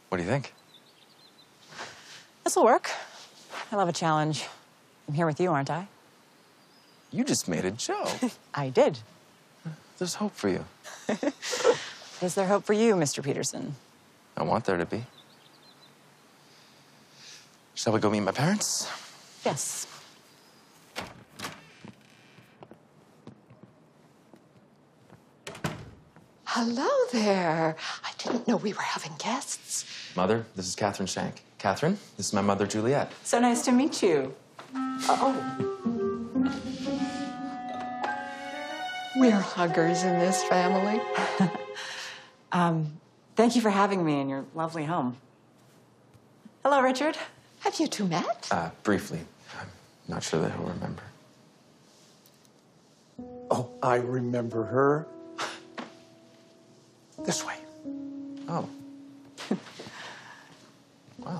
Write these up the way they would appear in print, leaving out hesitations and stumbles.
What do you think? This'll work. I love a challenge. I'm here with you, aren't I? You just made a joke. I did. There's hope for you. Is there hope for you, Mr. Peterson? I want there to be. Shall we go meet my parents? Yes. Hello there. I didn't know we were having guests. Mother, this is Catherine Shank. Catherine, this is my mother, Juliet. So nice to meet you. We're huggers in this family. Thank you for having me in your lovely home. Hello, Richard. Have you two met? Briefly. I'm not sure that he'll remember. Oh, I remember her. This way. Oh. Wow.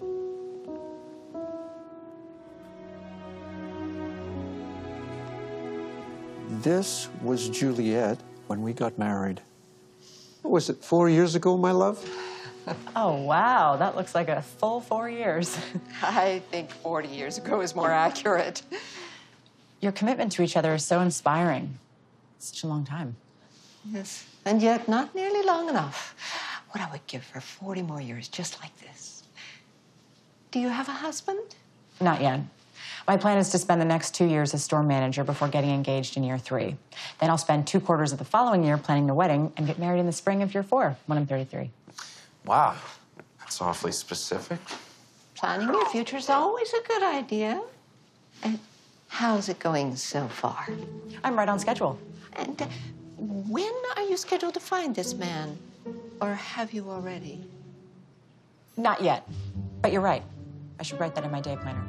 This was Juliet when we got married. What was it, 4 years ago, my love? Oh, wow. That looks like a full 4 years. I think 40 years ago is more accurate. Your commitment to each other is so inspiring. Such a long time. Yes, and yet not nearly long enough. What I would give for 40 more years just like this. Do you have a husband? Not yet. My plan is to spend the next 2 years as store manager before getting engaged in year 3. Then I'll spend 2 quarters of the following year planning the wedding and get married in the spring of year 4, when I'm 33. Wow. That's awfully specific. Planning your future is always a good idea. And how's it going so far? I'm right on schedule. And when are you scheduled to find this man? Or have you already? Not yet. But you're right. I should write that in my day planner.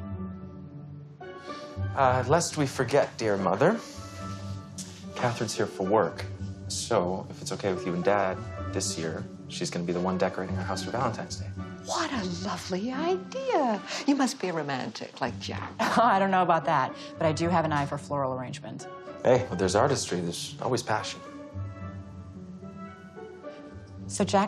Lest we forget, dear mother, Catherine's here for work. So, if it's okay with you and Dad, this year, she's gonna be the one decorating our house for Valentine's Day. What a lovely idea. You must be a romantic like Jack. I don't know about that, but I do have an eye for floral arrangement. Hey, when there's artistry, there's always passion. So Jack